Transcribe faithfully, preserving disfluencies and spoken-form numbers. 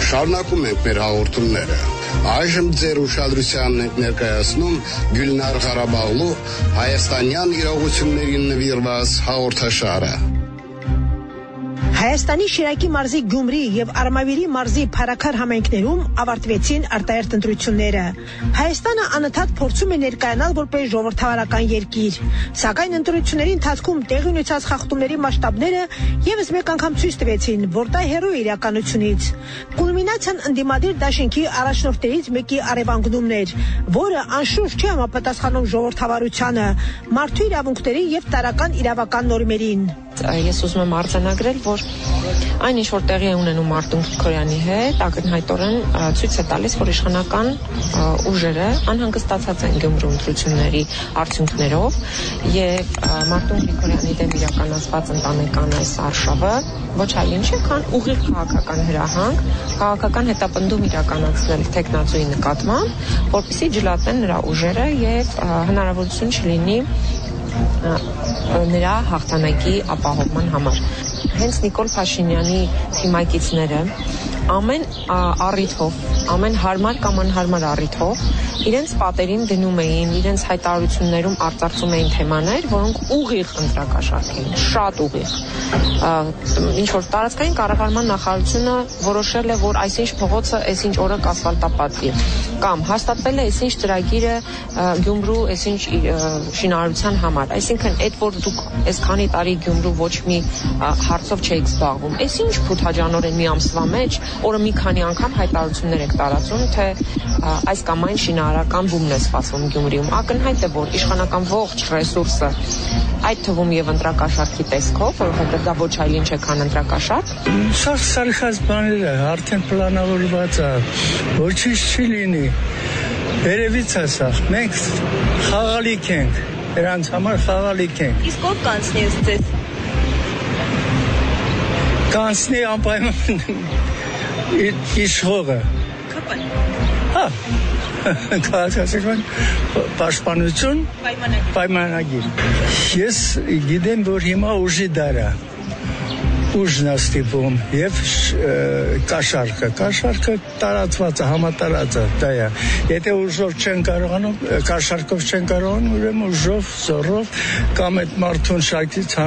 Շարունակում ենք մեր հաղորդումները։ Այժմ ձեր ուշադրությանն ենք ներկայացնում Գյուլնար Ղարաբաղլու հայաստանյան իրողություններին նվիրված հաղորդաշարը։ Հայաստանի Շիրակի մարզի Գյումրի և Արմավիրի մարզի Փարաքար համայնքներում ավարտվեցին արտահերթ ընտրությունները։ Հայաստանը անընդհատ փորձում է ներկայանալ որպես ժողովրդավարական երկիր, սակայն ընտրությունների ընթացքում տեղի ունեցած խախտումների մասշտաբները ևս մեկ անգամ ցույց տվեցին, որ դա հեռու է իրականությունից։ Կուլմինացիան ընդդիմադիր դաշինքի առաջնորդներից մեկի առևանգնումն էր, որը անշուշտ չի համապատասխանում ժողովրդավարությանը, մարդու իրավունքների և տարրական իրավական նորմերին։ Ես ուզում եմ արձանագրել, որ այն ինչ որ տեղի է ունենում Մարտուն Գրիգորյանի հետ, ակնհայտորեն ցույց է տալիս, որ իշխանական ուժերը անհանգստացած են Գյումրու ընտրությունների արդյունքներով եւ Մարտուն Գրիգորյանի դեմ իրականացված ընտանեկան այս արշավը ոչ այլ ինչ է, քան ուղիղ քաղաքական հրահանգ, քաղաքական հետապնդում իրականացնել տեխնացուի նկատմամբ, որպեսզի ջլատեն նրա ուժերը եւ հնարավորություն չլինի նրա հաղթանակի ապահովման համար։ Հենց Նիկոլ Փաշինյանի թիմակիցները ամեն առիթով, ամեն հարմար կամ անհարմար առիթով իրենց պատերին դնում էին, իրենց հայտարարություններում արծարծում էին թեմաներ, որոնք ուղիղ ընտրակաշառք էին, շատ ուղիղ։ Ինչ որ տարածքային կառավարման նախարարությունը որոշել է, որ այսինչ փողոցը այսինչ օրը կասֆալտապատվի, կամ հաստատվել է այսինչ ծրագիրը Գյումրու այսինչ շինարարության համար։ Այսինքն, այդ որ դուք այսքանի տարի Գյումրու ոչ մի հարցով չեք զբաղվում, այսինչ փութաջանորեն մի ամսվա մեջ, օրը մի քանի անգամ հայտարարություններ եք տարածում, թե այս կամ այն շինարարական բումն է սպասվում Գյումրիում։ Ակնհայտ է, որ իշխանական ողջ ռեսուրսը, այդ թվում եւ ընտրակաշառքի տեսքով, որովհետեւ դա ոչ այլ ինչ է, քան ընտրակաշառք։ Շատ սարքած բաներ է, արդեն պլանավորված է, ոչինչ չի լինի։ Երևից է սա, մենք խաղալիք ենք, նրանց համար խաղալիք ենք։ Իսկ ով կանցնի ձեզ։ Կանցնի անպայման իշխողը։ Քապան։ Հա, քաղաքացիական պաշտպանություն, պայմանագիր։ Ես գիտեմ, որ հիմա ուժի դար է, ուժն է ստիպում և կաշառքը։ Կաշառքը տարածված է, համատարած է, դա է։ Եթե ուժով չեն կարողանում, կաշառքով չեն կարողանում, ուրեմն ուժով, զորով կամ այդ մարդուն շարքից